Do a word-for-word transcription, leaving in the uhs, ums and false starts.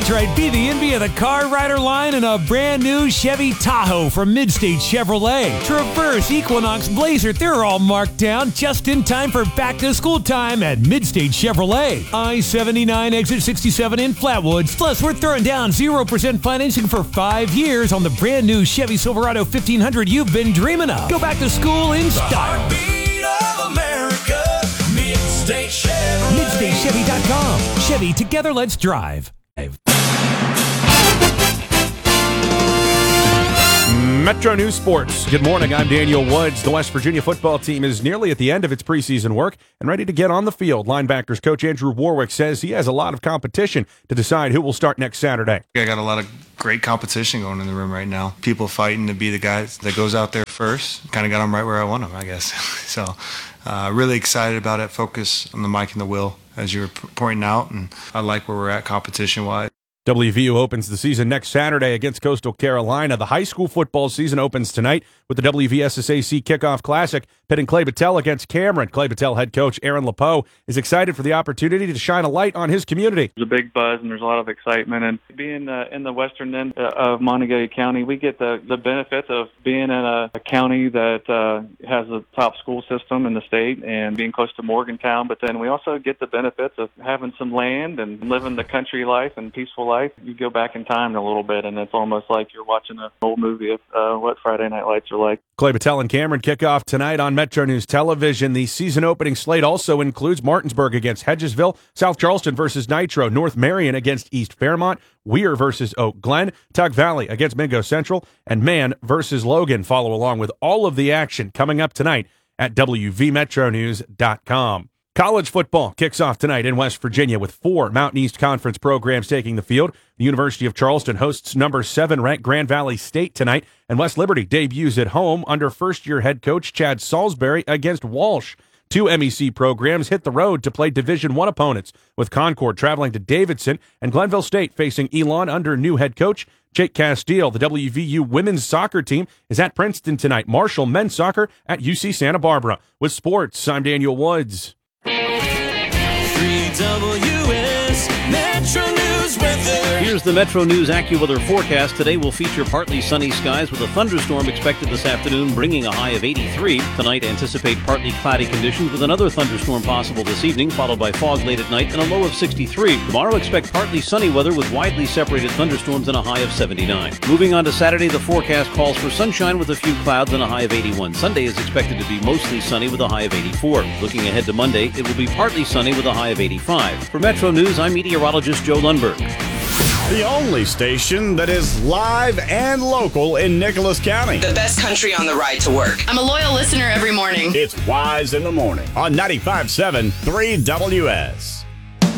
That's right, be the envy of the Car Rider line in a brand new Chevy Tahoe from Midstate Chevrolet. Traverse, Equinox, Blazer, they're all marked down just in time for back-to-school time at Midstate Chevrolet. I seventy-nine, exit sixty-seven in Flatwoods. Plus, we're throwing down zero percent financing for five years on the brand new Chevy Silverado fifteen hundred you've been dreaming of. Go back to school in style. Of America, Midstate Chevrolet. Midstate Chevy dot com. Chevy, together let's drive. Metro News Sports. Good morning. I'm Daniel Woods. The West Virginia football team is nearly at the end of its preseason work and ready to get on the field. Linebackers coach Andrew Warwick says he has a lot of competition to decide who will start next Saturday. I got a lot of great competition going in the room right now. People fighting to be the guy that goes out there first. Kind of got them right where I want them, I guess. so uh, really excited about it. Focus on the mic and the wheel, as you were pointing out, and I like where we're at competition-wise. W V U opens the season next Saturday against Coastal Carolina. The high school football season opens tonight with the W V S S A C Kickoff Classic, pitting Clay Battelle against Cameron. Clay Battelle head coach Aaron LePeau is excited for the opportunity to shine a light on his community. There's a big buzz and there's a lot of excitement. And being uh, in the western end uh, of Montague County, we get the, the benefits of being in a, a county that uh, has a top school system in the state and being close to Morgantown. But then we also get the benefits of having some land and living the country life and peaceful life. You go back in time a little bit, and it's almost like you're watching an old movie of uh, what Friday Night Lights are like. Clay Battelle and Cameron kick off tonight on Metro News Television. The season opening slate also includes Martinsburg against Hedgesville, South Charleston versus Nitro, North Marion against East Fairmont, Weir versus Oak Glen, Tug Valley against Mingo Central, and Mann versus Logan. Follow along with all of the action coming up tonight at W V Metro News dot com. College football kicks off tonight in West Virginia with four Mountain East Conference programs taking the field. The University of Charleston hosts number seven ranked Grand Valley State tonight, and West Liberty debuts at home under first-year head coach Chad Salisbury against Walsh. Two M E C programs hit the road to play Division One opponents, with Concord traveling to Davidson and Glenville State facing Elon under new head coach Jake Castile. The W V U women's soccer team is at Princeton tonight. Marshall men's soccer at U C Santa Barbara. With sports, I'm Daniel Woods. three W S Metro News weather. Here's the Metro News AccuWeather forecast. Today will feature partly sunny skies with a thunderstorm expected this afternoon, bringing a high of eighty-three. Tonight, anticipate partly cloudy conditions with another thunderstorm possible this evening, followed by fog late at night and a low of sixty-three. Tomorrow, expect partly sunny weather with widely separated thunderstorms and a high of seventy-nine. Moving on to Saturday, the forecast calls for sunshine with a few clouds and a high of eighty-one. Sunday is expected to be mostly sunny with a high of eighty-four. Looking ahead to Monday, it will be partly sunny with a high of eighty-five. For Metro News, I'm meteorologist Joe Lundberg. The only station that is live and local in Nicholas County. The best country on the ride to work. I'm a loyal listener every morning. It's Wise in the Morning on ninety-five point seven three W S.